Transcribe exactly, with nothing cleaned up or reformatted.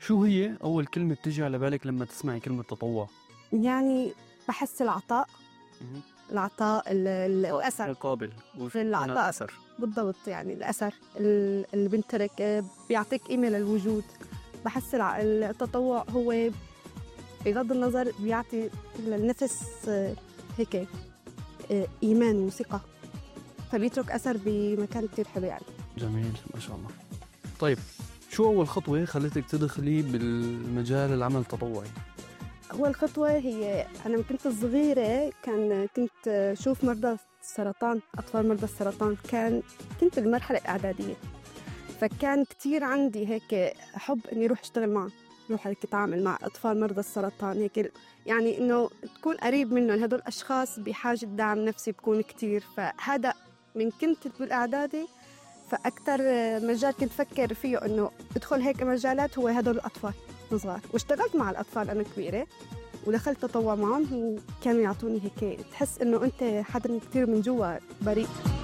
شو هي أول كلمة بتجي على بالك لما تسمعي كلمة تطوع؟ يعني بحس العطاء مهم. العطاء ال- ال- والأثر. القابل وفي العطاء أثر. بالضبط، يعني الأثر ال- اللي بنترك آه، بيعطيك قيمة للوجود. بحس الع- التطوع هو بغض النظر بيعطي للنفس آه، هيك آه، إيمان وثقة، فبيترك أثر بمكان كتير حلو يعني. جميل ما شاء الله. طيب شو أول خطوة خلتك تدخلي بالمجال العمل التطوعي؟ أول خطوة هي أنا كنت صغيرة، كان كنت شوف مرضى السرطان، أطفال مرضى السرطان، كان كنت بالمرحلة الإعدادية، فكان كتير عندي هيك حب إني أروح أشتغل معهم، أروح هيك أتعامل مع أطفال مرضى السرطان، هيك يعني إنه تكون قريب منهم. هدول أشخاص بحاجة دعم نفسي بكون كتير، فهذا من كنت بالإعدادي. فأكتر مجال كنت فكر فيه إنه أدخل هيك مجالات هو هدول الأطفال صغار، واشتغلت مع الأطفال أنا كبيرة ودخلت تطوع معهم، وكانوا يعطوني هيك تحس إنه أنت حدا كتير من جوا بريء.